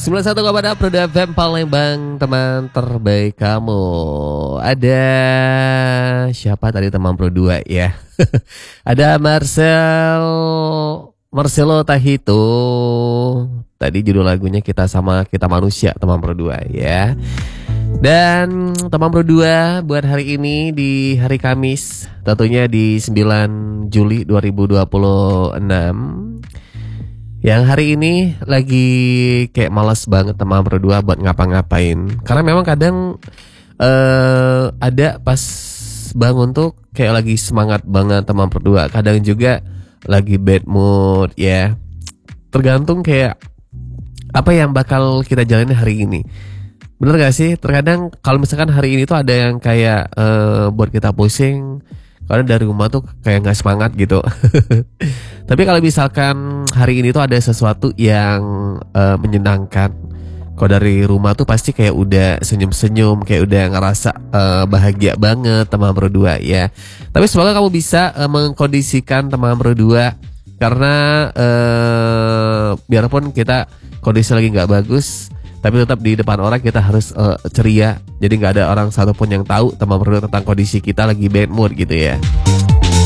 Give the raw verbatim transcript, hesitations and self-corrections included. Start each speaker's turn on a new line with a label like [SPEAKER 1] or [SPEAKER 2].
[SPEAKER 1] sembilan puluh satu koma enam Pro F M Palembang, teman terbaik kamu. Ada siapa tadi teman Pro dua ya? Ada Marcel Marcelo Tahito. Tadi judul lagunya Kita Sama Kita Manusia, teman Pro dua ya. Dan teman Pro dua buat hari ini di hari Kamis, tentunya di sembilan Juli dua ribu dua puluh enam. Yang hari ini lagi kayak malas banget teman Pro dua buat ngapa-ngapain. Karena memang kadang uh, ada pas bangun tuh kayak lagi semangat banget teman Pro dua. Kadang juga lagi bad mood ya. Tergantung kayak apa yang bakal kita jalani hari ini. Bener gak sih? Terkadang kalau misalkan hari ini tuh ada yang kayak uh, buat kita pusing, karena dari rumah tuh kayak gak semangat gitu. Tapi kalau misalkan hari ini tuh ada sesuatu yang uh, menyenangkan, kalau dari rumah tuh pasti kayak udah senyum-senyum, kayak udah ngerasa uh, bahagia banget teman Pro dua ya. Tapi semoga kamu bisa uh, mengkondisikan teman Pro dua, karena uh, biarpun kita kondisi lagi gak bagus, tapi tetap di depan orang kita harus uh, ceria. Jadi gak ada orang satupun yang tahu teman Pro dua tentang kondisi kita lagi bad mood gitu ya.